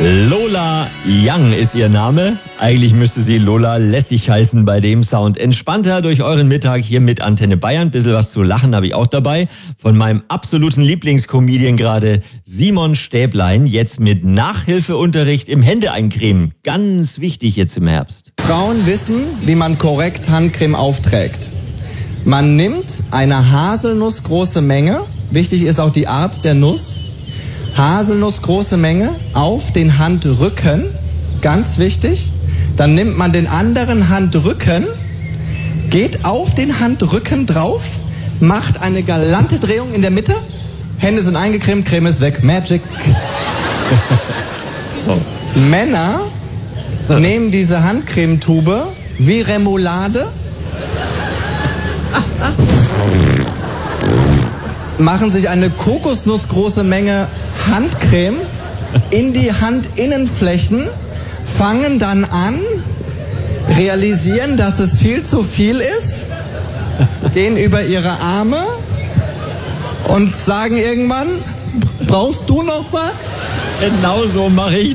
Lola Young ist ihr Name. Eigentlich müsste sie Lola Lässig heißen bei dem Sound. Entspannter durch euren Mittag hier mit Antenne Bayern. Bisschen was zu lachen habe ich auch dabei. Von meinem absoluten Lieblingscomedian gerade, Simon Stäblein. Jetzt mit Nachhilfeunterricht im Händeeincremen. Ganz wichtig jetzt im Herbst. Frauen wissen, wie man korrekt Handcreme aufträgt. Man nimmt eine haselnussgroße Menge. Wichtig ist auch die Art der Nuss. Haselnussgroße Menge auf den Handrücken, ganz wichtig. Dann nimmt man den anderen Handrücken, geht auf den Handrücken drauf, macht eine galante Drehung in der Mitte. Hände sind eingecremt, Creme ist weg. Magic. So. Männer nehmen diese Handcremetube wie Remoulade, machen sich eine kokosnussgroße Menge Handcreme in die Handinnenflächen, fangen dann an, realisieren, dass es viel zu viel ist, gehen über ihre Arme und sagen irgendwann, brauchst du noch was? Genau so mache ich